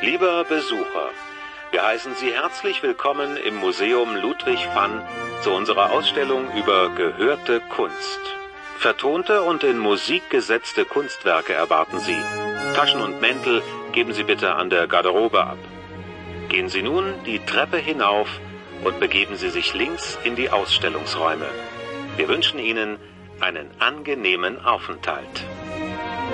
Lieber Besucher, wir heißen Sie herzlich willkommen im Museum Ludwig van zu unserer Ausstellung über gehörte Kunst. Vertonte und in Musik gesetzte Kunstwerke erwarten Sie. Taschen und Mäntel geben Sie bitte an der Garderobe ab. Gehen Sie nun die Treppe hinauf und begeben Sie sich links in die Ausstellungsräume. Wir wünschen Ihnen einen angenehmen Aufenthalt.